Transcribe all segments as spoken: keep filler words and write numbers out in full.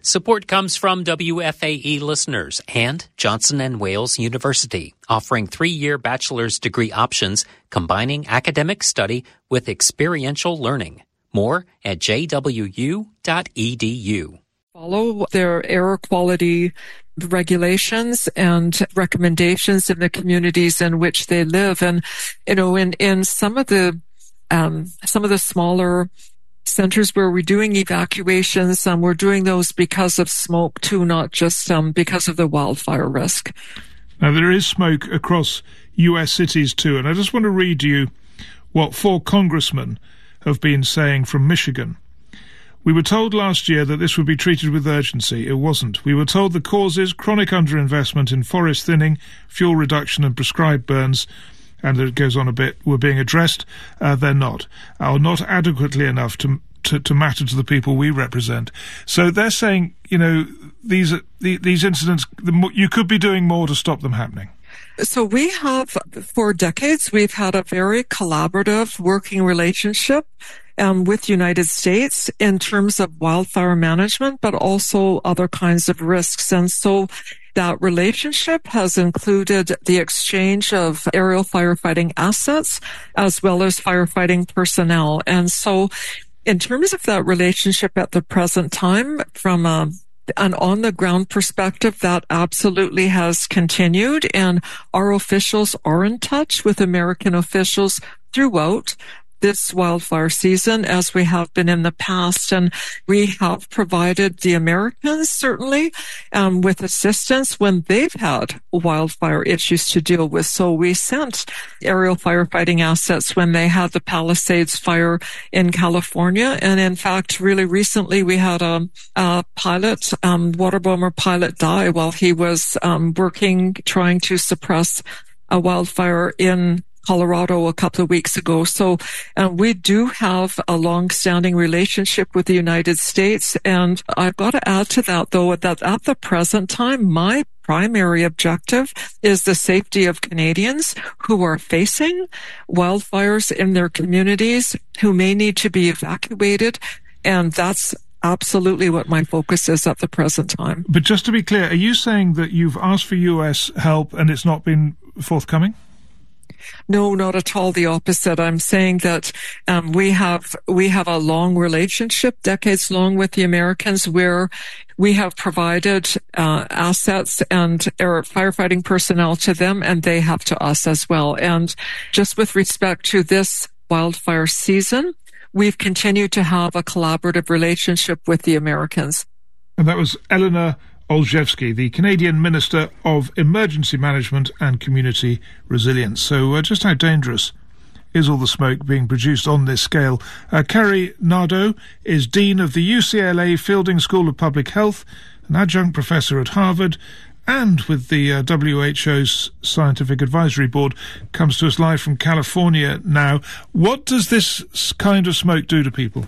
Support comes from W F A E listeners and Johnson and Wales University, offering three-year bachelor's degree options combining academic study with experiential learning. More at j w u dot e d u. Follow their air quality regulations and recommendations in the communities in which they live. And, you know, in, in some of the, um, some of the smaller centers where we're doing evacuations, um, we're doing those because of smoke too, not just um, because of the wildfire risk. Now, there is smoke across U S cities too, and I just want to read you what four congressmen have been saying from Michigan. We were told last year that this would be treated with urgency. It wasn't. We were told the causes, chronic underinvestment in forest thinning, fuel reduction and prescribed burns, and it goes on a bit, were being addressed. Uh, they're not. Are not adequately enough to, to to matter to the people we represent. So they're saying, you know, these these incidents, you could be doing more to stop them happening. So we have, for decades, we've had a very collaborative working relationship um, with the United States in terms of wildfire management, but also other kinds of risks. And so that relationship has included the exchange of aerial firefighting assets as well as firefighting personnel. And so in terms of that relationship at the present time, from a an on-the-ground perspective, that absolutely has continued, and our officials are in touch with American officials throughout this wildfire season, as we have been in the past. And we have provided the Americans, certainly, um, with assistance when they've had wildfire issues to deal with. So we sent aerial firefighting assets when they had the Palisades fire in California. And in fact, really recently, we had a, a pilot, um, water bomber pilot die while he was um, working, trying to suppress a wildfire in Colorado a couple of weeks ago. So uh, we do have a long-standing relationship with the United States. And I've got to add to that, though, that at the present time, my primary objective is the safety of Canadians who are facing wildfires in their communities, who may need to be evacuated. And that's absolutely what my focus is at the present time. But just to be clear, are you saying that you've asked for U S help and it's not been forthcoming? No, not at all. The opposite. I'm saying that um, we have we have a long relationship, decades long, with the Americans, where we have provided uh, assets and air firefighting personnel to them, and they have to us as well. And just with respect to this wildfire season, we've continued to have a collaborative relationship with the Americans. And that was Eleanor Olszewski, the Canadian Minister of Emergency Management and Community Resilience. So uh, just how dangerous is all the smoke being produced on this scale? Uh, Carrie Nadeau is Dean of the U C L A Fielding School of Public Health, an adjunct professor at Harvard, and with the uh, W H O's Scientific Advisory Board, comes to us live from California now. What does this kind of smoke do to people?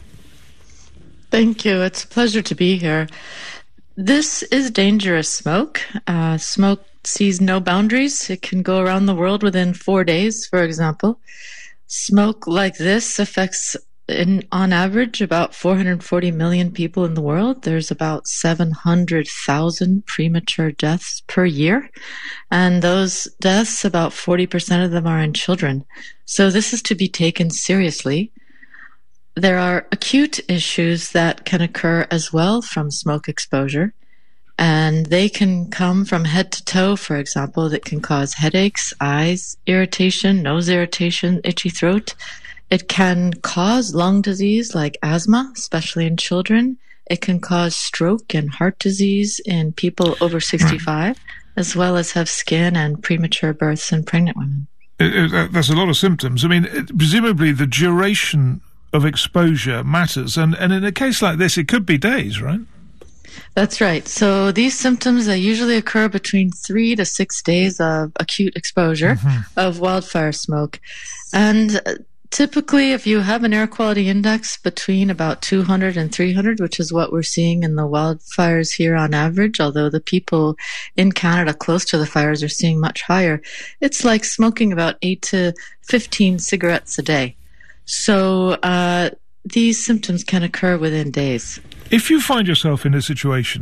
Thank you. It's a pleasure to be here. This is dangerous smoke. Uh, smoke sees no boundaries. It can go around the world within four days, for example. Smoke like this affects, in, on average, about four hundred forty million people in the world. There's about seven hundred thousand premature deaths per year. And those deaths, about forty percent of them are in children. So this is to be taken seriously. There are acute issues that can occur as well from smoke exposure, and they can come from head to toe, for example. That can cause headaches, eyes irritation, nose irritation, itchy throat. It can cause lung disease like asthma, especially in children. It can cause stroke and heart disease in people over sixty-five, as well as have skin and premature births in pregnant women. It, it, that's a lot of symptoms. I mean, it, presumably the duration of exposure matters, and, and in a case like this, it could be days, right? That's right. So these symptoms, they usually occur between three to six days of acute exposure mm-hmm. of wildfire smoke. And typically, if you have an air quality index between about two hundred and three hundred, which is what we're seeing in the wildfires here on average, although the people in Canada close to the fires are seeing much higher, it's like smoking about eight to fifteen cigarettes a day. So uh, these symptoms can occur within days. If you find yourself in a situation